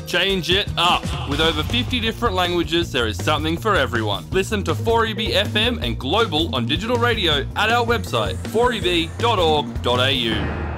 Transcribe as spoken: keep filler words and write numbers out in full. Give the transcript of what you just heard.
Change it up. With over fifty different languages, there is something for everyone. Listen to four E B F M and Global on digital radio at our website, four e b dot org dot a u.